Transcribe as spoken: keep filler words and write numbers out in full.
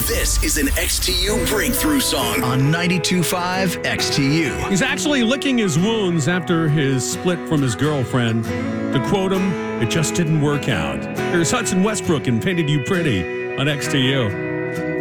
This is an X T U breakthrough song on ninety-two point five X T U. He's actually licking his wounds after his split from his girlfriend. To quote him, it just didn't work out. Here's Hudson Westbrook and Painted You Pretty on X T U.